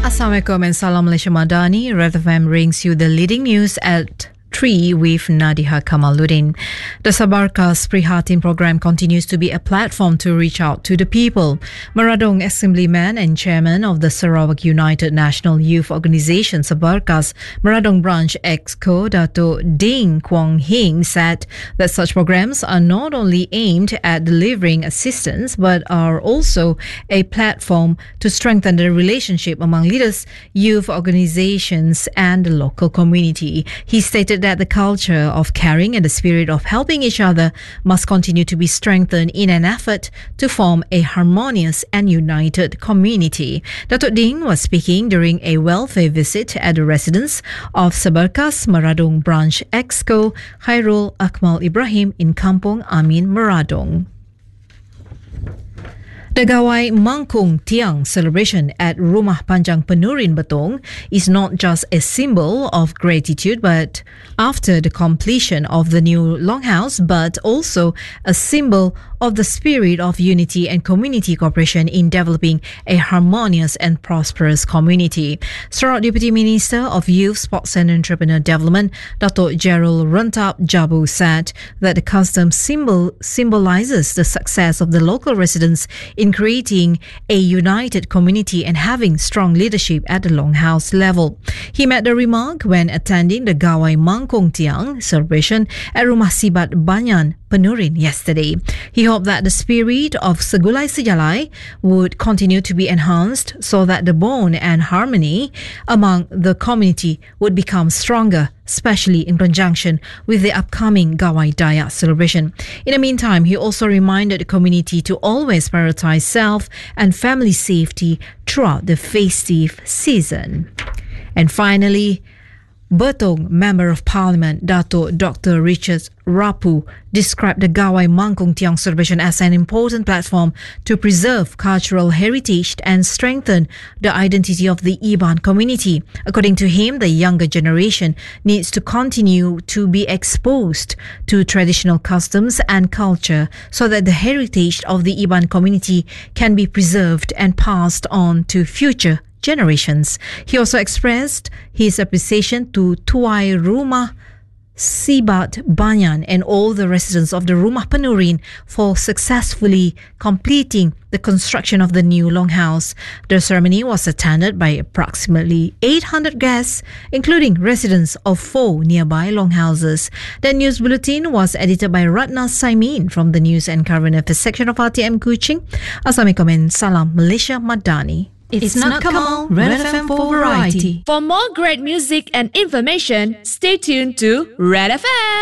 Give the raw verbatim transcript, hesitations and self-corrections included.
Assalamualaikum and Salam Malaysia Madani. Red F M brings you the leading news at three with Nadiha Kamaluddin. The Sabarkas Prihatin program continues to be a platform to reach out to the people. Meradong Assemblyman and Chairman of the Sarawak United National Youth Organisation Sabarkas Meradong Branch Exco Dato Ding Kwong Hing said that such programs are not only aimed at delivering assistance but are also a platform to strengthen the relationship among leaders, youth organizations and the local community. He stated that the culture of caring and the spirit of helping each other must continue to be strengthened in an effort to form a harmonious and united community. Datuk Ding was speaking during a welfare visit at the residence of Sabarkas Meradong Branch Exco Khairul Akmal Ibrahim in Kampung Amin, Meradong. The Gawai Mangkung Tiang celebration at Rumah Panjang Penurin Betong is not just a symbol of gratitude but after the completion of the new longhouse, but also a symbol of the spirit of unity and community cooperation in developing a harmonious and prosperous community. Sarawak Deputy Minister of Youth, Sports and Entrepreneur Development, Dato Gerald Rentap Jabu, said that the custom symbol symbolizes the success of the local residents in creating a united community and having strong leadership at the longhouse level. He made the remark when attending the Gawai Mangkung Tiang celebration at Rumah Sibat Banyan Penurin yesterday. He hoped that the spirit of Segulai Sejalai would continue to be enhanced so that the bond and harmony among the community would become stronger, especially in conjunction with the upcoming Gawai Dayak celebration. In the meantime, he also reminded the community to always prioritize self and family safety throughout the festive season. And finally, Betong Member of Parliament Dato Doctor Richard Rapu described the Gawai Mangkung Tiang celebration as an important platform to preserve cultural heritage and strengthen the identity of the Iban community. According to him, the younger generation needs to continue to be exposed to traditional customs and culture so that the heritage of the Iban community can be preserved and passed on to future generations. He also expressed his appreciation to Tuai Rumah Sibat Banyan and all the residents of the Rumah Penurin for successfully completing the construction of the new longhouse. The ceremony was attended by approximately eight hundred guests, including residents of four nearby longhouses. The news bulletin was edited by Ratna Saimin from the News and Current Affairs section of R T M Kuching. Assalamualaikum and Salam Malaysia Madani. It's, it's not Kamal, Red F M for variety. For more great music and information, stay tuned to Red F M.